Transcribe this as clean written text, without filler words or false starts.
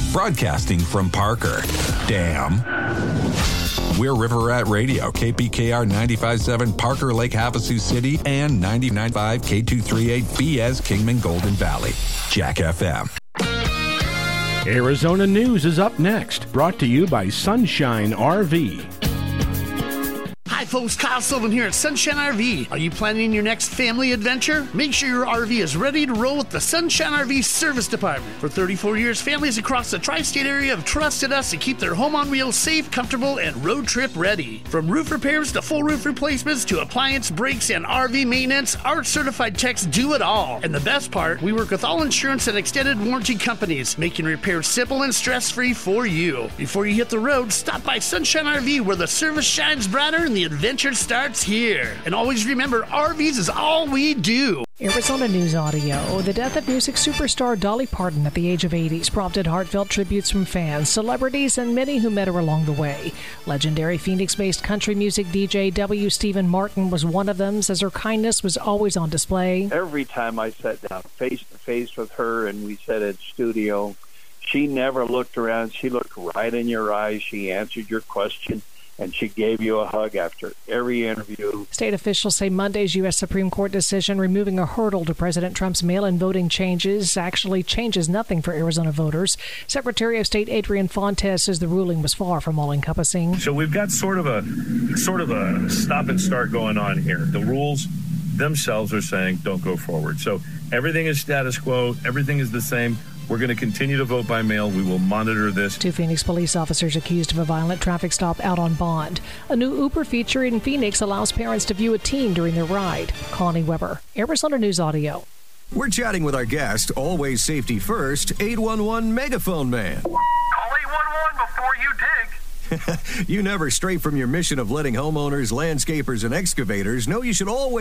broadcasting from Parker. Damn. We're River Rat Radio, KPKR 95.7 Parker Lake Havasu City and 99.5 K238 BS Kingman Golden Valley. Jack FM. Arizona News is up next, brought to you by Sunshine RV. Hi folks, Kyle Sullivan here at Sunshine RV. Are you planning your next family adventure? Make sure your RV is ready to roll with the Sunshine RV Service Department. For 34 years, families across the tri-state area have trusted us to keep their home on wheels safe, comfortable, and road trip ready. From roof repairs to full roof replacements to appliance brakes and RV maintenance, our certified techs do it all. And the best part, we work with all insurance and extended warranty companies, making repairs simple and stress-free for you. Before you hit the road, stop by Sunshine RV where the service shines brighter and the adventure starts here. And always remember, RVs is all we do. Arizona News Audio. The death of music superstar Dolly Parton at the age of 80 prompted heartfelt tributes from fans, celebrities, and many who met her along the way. Legendary Phoenix-based country music DJ W. Stephen Martin was one of them, says her kindness was always on display. Every time I sat down face-to-face with her and we sat at studio, she never looked around. She looked right in your eyes. She answered your question. And she gave you a hug after every interview. State officials say Monday's U.S. Supreme Court decision removing a hurdle to President Trump's mail-in voting changes actually changes nothing for Arizona voters. Secretary of State Adrian Fontes says the ruling was far from all-encompassing. So we've got sort of a stop and start going on here. The rules themselves are saying don't go forward. So everything is status quo. Everything is the same. We're going to continue to vote by mail. We will monitor this. 2 Phoenix police officers accused of a violent traffic stop out on bond. A new Uber feature in Phoenix allows parents to view a teen during their ride. Connie Weber, Arizona News Audio. We're chatting with our guest, always safety first, 811 Megaphone Man. Call 811 before you dig. You never stray from your mission of letting homeowners, landscapers, and excavators know you should always